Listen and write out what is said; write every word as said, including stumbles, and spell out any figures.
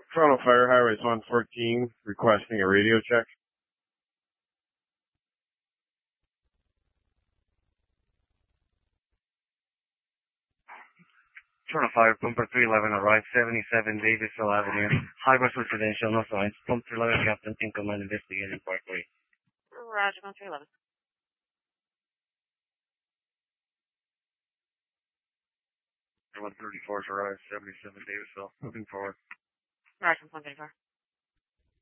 Toronto Fire, Highways one fourteen, requesting a radio check. Toronto Fire, Pumper three eleven, arrived seventy-seven Davisville Avenue, high-rise residential, no signs. Pump three eleven, Captain in command, investigating Parkway. Roger, one three eleven. one thirty-four, arrived seventy-seven Davisville, moving forward. Roger, one thirty-four.